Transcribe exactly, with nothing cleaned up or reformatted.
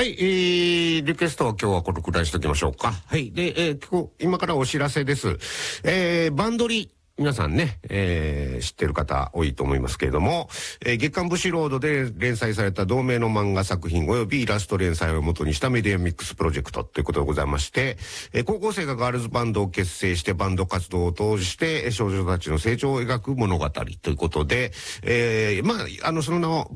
はい、えー、リクエストは今日はこのくらいしときましょうか。はい。で、えー、今日、今からお知らせです。えー、バンドリ、皆さんね、えー、知ってる方多いと思いますけれども、えー、月刊武士ロードで連載された同名の漫画作品及びイラスト連載を元にしたメディアミックスプロジェクトということでございまして、えー、高校生がガールズバンドを結成してバンド活動を通して少女たちの成長を描く物語ということで、えー、まあ、あの、その名を